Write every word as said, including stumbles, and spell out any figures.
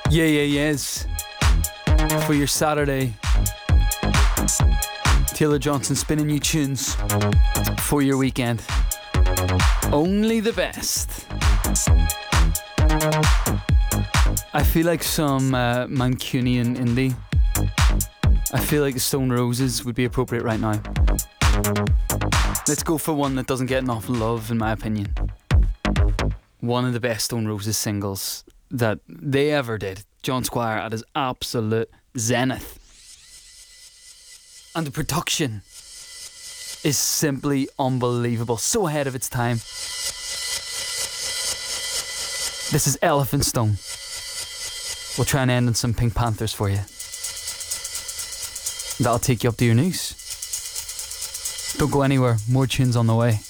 Yeah, yeah, yes. For your Saturday. Taylor Johnson spinning new tunes for your weekend. Only the best. I feel like some uh, Mancunian indie. I feel like the Stone Roses would be appropriate right now. Let's go for one that doesn't get enough love, in my opinion. One of the best Stone Roses singles that they ever did. John Squire at his absolute zenith. And the production is simply unbelievable. So ahead of its time. This is Elephant Stone. We'll try and end on some Pink Panthers for you. That'll take you up to your news. Don't go anywhere. More tunes on the way.